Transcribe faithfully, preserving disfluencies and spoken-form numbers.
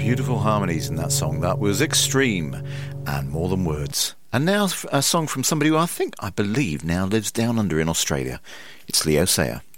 Beautiful harmonies in that song. That was Extreme and More Than Words. And now a song from somebody who I think, I believe, now lives down under in Australia. It's Leo Sayer.